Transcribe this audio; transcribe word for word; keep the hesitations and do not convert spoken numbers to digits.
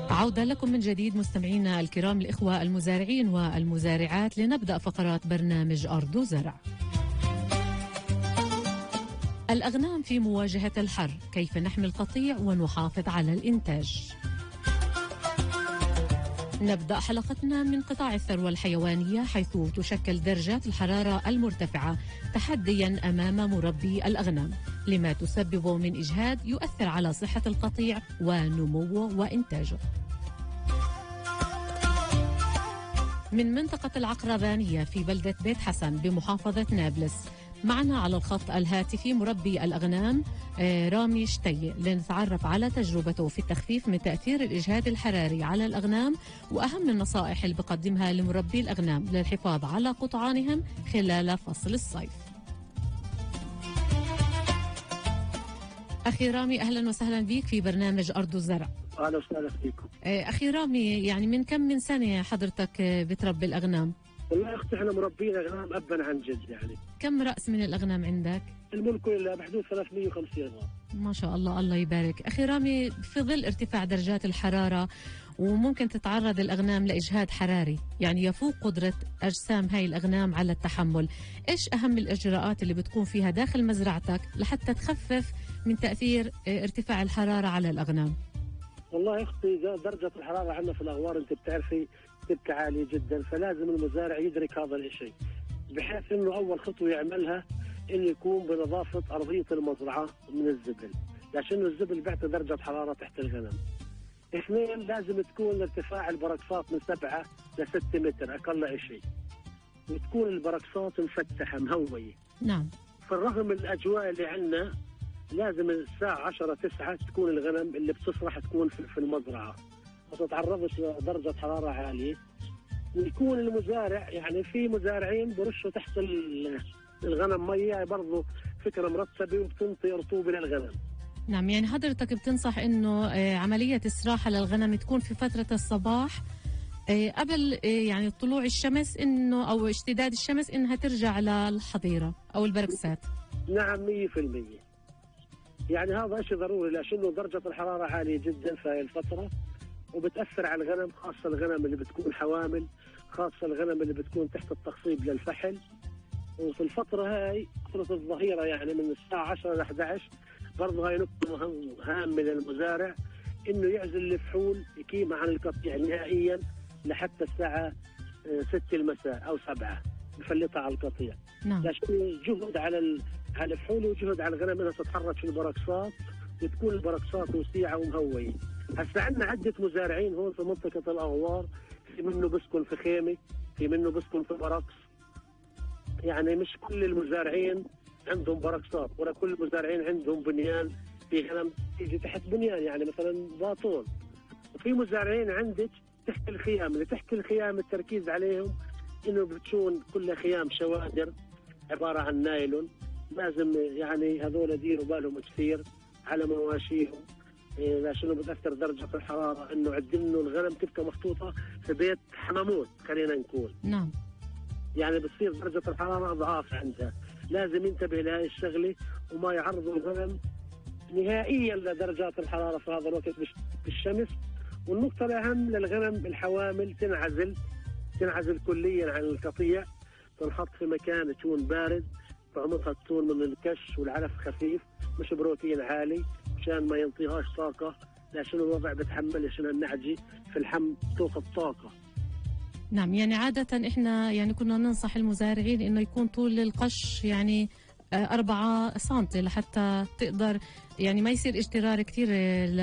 عودة لكم من جديد مستمعينا الكرام الإخوة المزارعين والمزارعات لنبدأ فقرات برنامج أرض وزرع. الأغنام في مواجهة الحر، كيف نحمي القطيع ونحافظ على الإنتاج؟ نبدأ حلقتنا من قطاع الثروة الحيوانية، حيث تشكل درجات الحرارة المرتفعة تحديا أمام مربي الأغنام لما تسبب من إجهاد يؤثر على صحة القطيع ونموه وإنتاجه. من منطقة العقربانية في بلدة بيت حسن بمحافظة نابلس، معنا على الخط الهاتفي مربي الأغنام رامي شتي لنتعرف على تجربته في التخفيف من تأثير الإجهاد الحراري على الأغنام وأهم النصائح اللي بقدمها لمربي الأغنام للحفاظ على قطعانهم خلال فصل الصيف. أخي رامي، أهلا وسهلا بك في برنامج أرض الزرع. أهلا وسهلا فيكم. أخي رامي، يعني من كم من سنة حضرتك بتربي الأغنام؟ والله أختي احنا مربين أغنام أبا عن جد. يعني كم رأس من الأغنام عندك؟ الملك كله بحدود ثلاثمئة وخمسين غرام. ما شاء الله، الله يبارك. أخي رامي، في ظل ارتفاع درجات الحرارة وممكن تتعرض الأغنام لإجهاد حراري يعني يفوق قدرة أجسام هاي الأغنام على التحمل، إيش أهم الإجراءات اللي بتكون فيها داخل مزرعتك لحتى تخفف من تأثير ارتفاع الحرارة على الأغنام؟ والله يا أختي درجة الحرارة عندنا في الأغوار أنت بتعرفي تبقى عالية جدا، فلازم المزارع يدرك هذا الشيء بحيث إنه أول خطوة يعملها إنه يكون بنظافة أرضية المزرعة من الزبل، لأن الزبل بيعطي درجة حرارة تحت الغنم. اثنين، لازم تكون ارتفاع البركسات من سبعة لستة متر أقل شيء، وتكون البركسات مفتحة مهوية. نعم. في الرغم من الأجواء اللي عندنا لازم الساعة عشرة تسعة تكون الغنم اللي بتصرح تكون في المزرعة ما تتعرضش لدرجة حرارة عالية، ويكون المزارع يعني في مزارعين برشوا تحت الغنم مية برضو فكرة مرتبة وبتنطي رطوبة للغنم. نعم، يعني حضرتك بتنصح انه عملية استراحة للغنم تكون في فترة الصباح قبل يعني طلوع الشمس انه او اشتداد الشمس انها ترجع للحظيرة او البركسات. نعم مية في المية. يعني هذا شيء ضروري لأنه درجة الحرارة عالية جدا في هذه الفترة وبتأثر على الغنم، خاصة الغنم اللي بتكون حوامل، خاصة الغنم اللي بتكون تحت التخصيب للفحل. وفي الفترة هاي فترة الظهيرة يعني من الساعة عشرة ل أحد عشر برضه هاي نقطة هامة للمزارع إنه يعزل الفحول يقيم عن القطيع نهائيا لحتى الساعة ستة المساء أو سبعة يفلتها على القطيع. نعم. لكن جهد على ال... على الفحول وجهد على الغنم انها تتحرك في البركسات وتكون البركسات وسيعه ومهويه. هسه عندنا عده مزارعين هون في منطقه الاغوار، في منه بسكن في خيمه، في منه بسكن في بركس. يعني مش كل المزارعين عندهم بركسات ولا كل المزارعين عندهم بنيان في غنم تيجي تحت بنيان، يعني مثلا باطون. وفي مزارعين عندك تحت الخيام، اللي تحت الخيام التركيز عليهم انه بتكون كلها خيام شوادر عباره عن نايلون. لازم يعني هذول يديروا بالهم كثير على مواشيهم إيه عشان بتاثر درجه الحراره، انه عندنا الغنم تبقى محطوطه في بيت حماموت خلينا نقول. نعم. يعني بتصير درجه الحراره اضعاف عندها، لازم ينتبه لهي الشغله وما يعرضوا الغنم نهائيا لدرجات الحراره في هذا الوقت بالشمس. والنقطه الاهم للغنم الحوامل تنعزل تنعزل كليا عن القطيع، تنحط في مكان يكون بارد، طعمتها تكون من الكش والعلف خفيف مش بروتين عالي مشان ما ينطيهاش طاقه، لأن الوضع بتحمل عشان النعجي في الحم توقف طاقه. نعم، يعني عاده احنا يعني كنا ننصح المزارعين انه يكون طول القش يعني أربعة سنتي لحتى تقدر يعني ما يصير اجترار كثير